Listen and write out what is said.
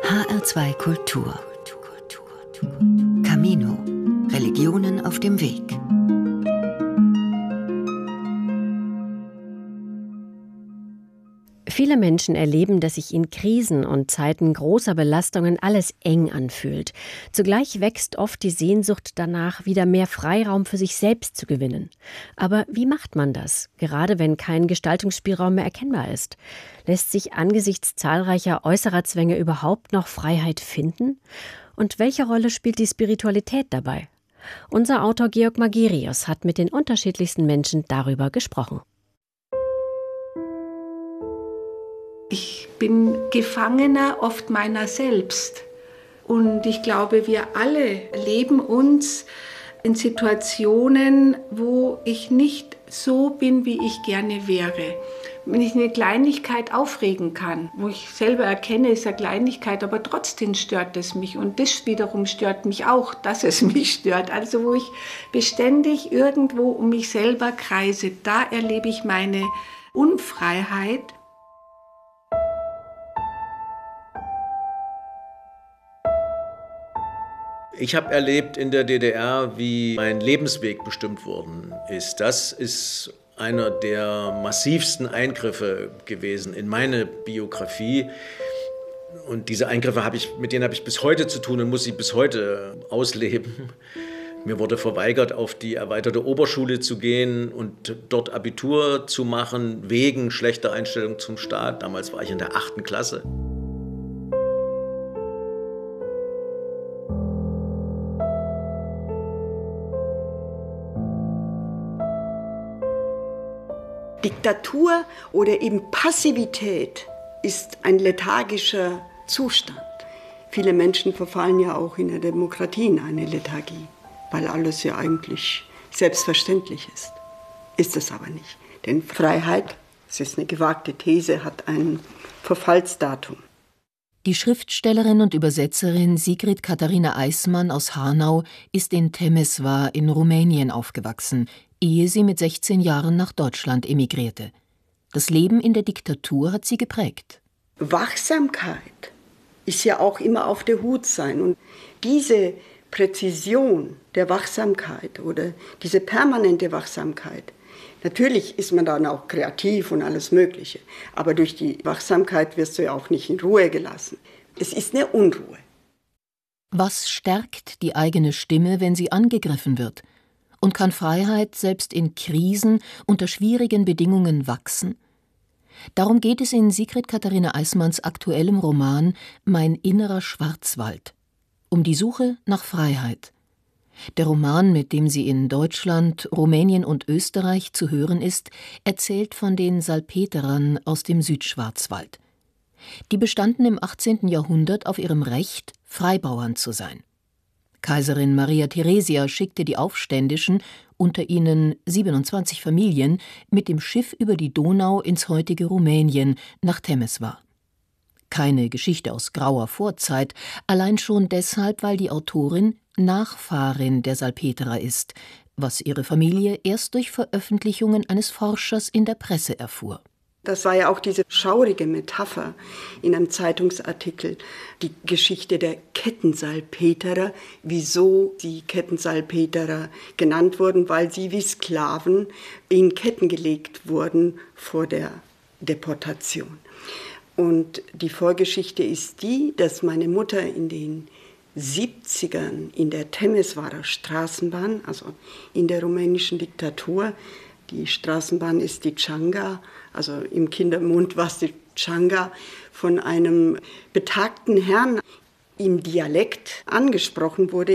HR2 Kultur. Camino. Religionen auf dem Weg. Viele Menschen erleben, dass sich in Krisen und Zeiten großer Belastungen alles eng anfühlt. Zugleich wächst oft die Sehnsucht danach, wieder mehr Freiraum für sich selbst zu gewinnen. Aber wie macht man das, gerade wenn kein Gestaltungsspielraum mehr erkennbar ist? Lässt sich angesichts zahlreicher äußerer Zwänge überhaupt noch Freiheit finden? Und welche Rolle spielt die Spiritualität dabei? Unser Autor Georg Magirius hat mit den unterschiedlichsten Menschen darüber gesprochen. Ich bin Gefangener oft meiner selbst. Und ich glaube, wir alle erleben uns in Situationen, wo ich nicht so bin, wie ich gerne wäre. Wenn ich eine Kleinigkeit aufregen kann, wo ich selber erkenne, es ist eine Kleinigkeit, aber trotzdem stört es mich. Und das wiederum stört mich auch, dass es mich stört. Also wo ich beständig irgendwo um mich selber kreise, da erlebe ich meine Unfreiheit. Ich habe erlebt in der DDR, wie mein Lebensweg bestimmt worden ist. Das ist einer der massivsten Eingriffe gewesen in meine Biografie. Und diese Eingriffe mit denen habe ich bis heute zu tun und muss sie bis heute ausleben. Mir wurde verweigert, auf die erweiterte Oberschule zu gehen und dort Abitur zu machen, wegen schlechter Einstellung zum Staat. Damals war ich in der 8. Klasse. Diktatur oder eben Passivität ist ein lethargischer Zustand. Viele Menschen verfallen ja auch in der Demokratie in eine Lethargie, weil alles ja eigentlich selbstverständlich ist. Ist es aber nicht. Denn Freiheit, das ist eine gewagte These, hat ein Verfallsdatum. Die Schriftstellerin und Übersetzerin Sigrid Katharina Eismann aus Hanau ist in Temeswar in Rumänien aufgewachsen, ehe sie mit 16 Jahren nach Deutschland emigrierte. Das Leben in der Diktatur hat sie geprägt. Wachsamkeit ist ja auch immer auf der Hut sein. Und diese Präzision der Wachsamkeit oder diese permanente Wachsamkeit, natürlich ist man dann auch kreativ und alles Mögliche, aber durch die Wachsamkeit wirst du ja auch nicht in Ruhe gelassen. Es ist eine Unruhe. Was stärkt die eigene Stimme, wenn sie angegriffen wird? Und kann Freiheit selbst in Krisen unter schwierigen Bedingungen wachsen? Darum geht es in Sigrid Katharina Eismanns aktuellem Roman »Mein innerer Schwarzwald«, um die Suche nach Freiheit. Der Roman, mit dem sie in Deutschland, Rumänien und Österreich zu hören ist, erzählt von den Salpeterern aus dem Südschwarzwald. Die bestanden im 18. Jahrhundert auf ihrem Recht, Freibauern zu sein. Kaiserin Maria Theresia schickte die Aufständischen, unter ihnen 27 Familien, mit dem Schiff über die Donau ins heutige Rumänien nach Temeswar. Keine Geschichte aus grauer Vorzeit, allein schon deshalb, weil die Autorin Nachfahrin der Salpeterer ist, was ihre Familie erst durch Veröffentlichungen eines Forschers in der Presse erfuhr. Das war ja auch diese schaurige Metapher in einem Zeitungsartikel, die Geschichte der Kettensalpeterer, wieso die Kettensalpeterer genannt wurden, weil sie wie Sklaven in Ketten gelegt wurden vor der Deportation. Und die Vorgeschichte ist die, dass meine Mutter in den 70ern in der Temeswarer Straßenbahn, also in der rumänischen Diktatur, die Straßenbahn ist die Changa, also im Kindermund war es die Changa, von einem betagten Herrn im Dialekt angesprochen wurde.